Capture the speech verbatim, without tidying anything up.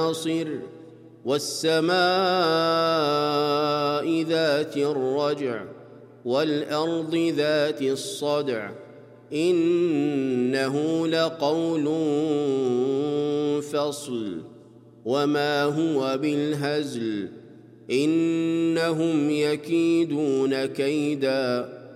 ناصر والسماء ذات الرجع والأرض ذات الصدع إنه لقول فصل وما هو بالهزل إنهم يكيدون كيدا